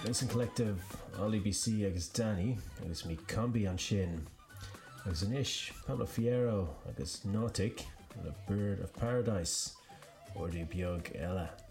Mason Collective, Ollie BC agus Danny, agus mi Combi an sin. Agus an ish, Pablo Fierro agus Nautic, and a Bird of Paradise, or the Biog Ella.